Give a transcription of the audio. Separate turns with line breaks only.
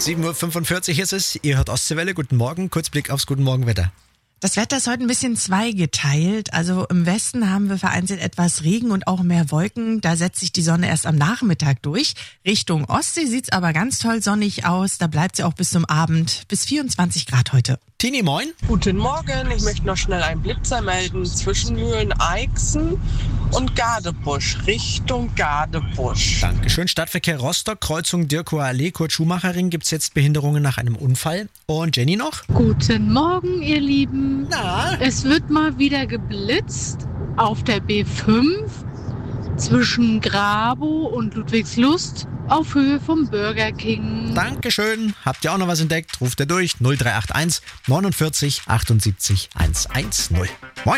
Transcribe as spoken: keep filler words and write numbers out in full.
sieben Uhr fünfundvierzig ist es. Ihr hört Ostseewelle. Guten Morgen. Kurzblick aufs Guten Morgen Wetter.
Das Wetter ist heute ein bisschen zweigeteilt. Also im Westen haben wir vereinzelt etwas Regen und auch mehr Wolken. Da setzt sich die Sonne erst am Nachmittag durch. Richtung Ostsee sieht's aber ganz toll sonnig aus. Da bleibt sie auch bis zum Abend. Bis vierundzwanzig Grad heute.
Tini, moin.
Guten Morgen, ich möchte noch schnell einen Blitzer melden zwischen Mühlen-Eichsen und Gadebusch, Richtung Gadebusch.
Dankeschön. Stadtverkehr Rostock, Kreuzung Dirkower Allee, Kurt-Schumacher-Ring. Gibt's jetzt Behinderungen nach einem Unfall? Und Jenny noch?
Guten Morgen, ihr Lieben.
Na?
Es wird mal wieder geblitzt auf der B fünf zwischen Grabow und Ludwigslust auf Höhe vom Burger King.
Dankeschön. Habt ihr auch noch was entdeckt? Ruft ihr durch null drei acht eins neunundvierzig achtundsiebzig hundertzehn. Moin.